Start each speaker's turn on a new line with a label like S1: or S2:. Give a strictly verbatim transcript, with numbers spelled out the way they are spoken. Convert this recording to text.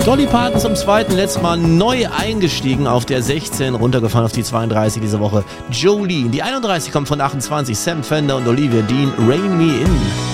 S1: Dolly Parton zum zweiten, letztes Mal neu eingestiegen auf der sechzehn, runtergefallen auf die zweiunddreißig diese Woche. Jolene, die einunddreißig kommt von achtundzwanzig, Sam Fender und Olivia Dean, Rain Me In.